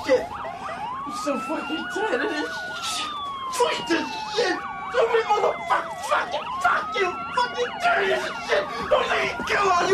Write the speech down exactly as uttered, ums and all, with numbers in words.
shit. I'm so fucking tired of this shit. Fuck this shit. So many motherfuckers fucking fuck you. Fucking dirty as shit. Don't let me kill all